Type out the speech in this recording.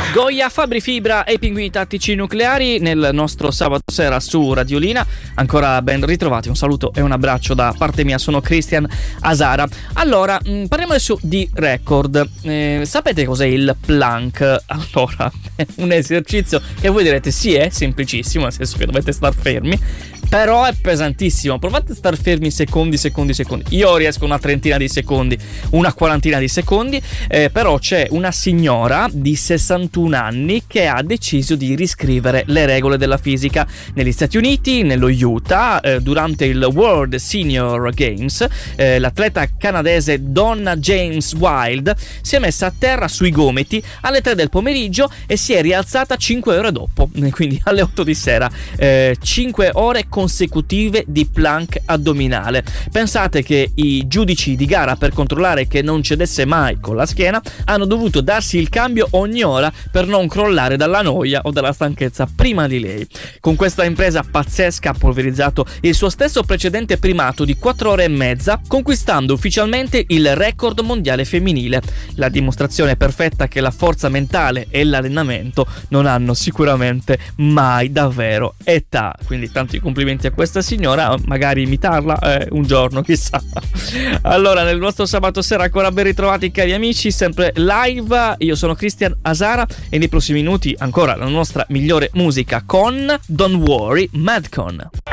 Goya, Fabri Fibra e i Pinguini Tattici Nucleari nel nostro sabato sera su Radiolina. Ancora ben ritrovati, un saluto e un abbraccio da parte mia, sono Christian Asara. Allora, parliamo adesso di record. Sapete cos'è il plank? Allora, è un esercizio che voi direte sì, è semplicissimo, nel senso che dovete star fermi, però è pesantissimo. Provate a star fermi secondi. Io riesco una trentina di secondi, una quarantina di secondi, però c'è una signora di 61 anni che ha deciso di riscrivere le regole della fisica. Negli Stati Uniti, nello Utah, durante il World Senior Games, l'atleta canadese Donna James Wild si è messa a terra sui gomiti alle 3 del pomeriggio e si è rialzata 5 ore dopo, quindi alle 8 di sera. 5 ore consecutive di plank addominale. Pensate che i giudici di gara, per controllare che non cedesse mai con la schiena, hanno dovuto darsi il cambio ogni ora per non crollare dalla noia o dalla stanchezza prima di lei. Con questa impresa pazzesca ha polverizzato il suo stesso precedente primato di 4 ore e mezza, conquistando ufficialmente il record mondiale femminile. La dimostrazione perfetta che la forza mentale e l'allenamento non hanno sicuramente mai davvero età. Quindi tanti complimenti a questa signora, magari imitarla un giorno, chissà. Allora, nel nostro sabato sera ancora ben ritrovati cari amici, sempre live. Io sono Christian Asara e nei prossimi minuti ancora la nostra migliore musica con Don't Worry Madcon.